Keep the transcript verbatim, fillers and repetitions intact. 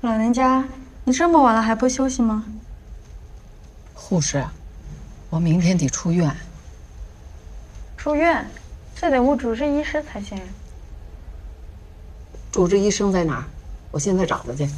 老人家，你这么晚了还不休息吗？ 护士，我明天得出院。 出院，这得问主治医师才行。 主治医生在哪儿？我现在找他去。